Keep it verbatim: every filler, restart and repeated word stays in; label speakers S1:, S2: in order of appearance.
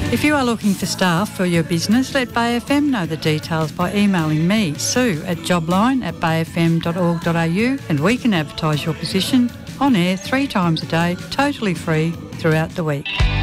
S1: If you are looking for staff for your business, let Bay F M know the details by emailing me, Sue, at jobline at bay f m dot org dot a u, and we can advertise your position on air three times a day, totally free, throughout the week.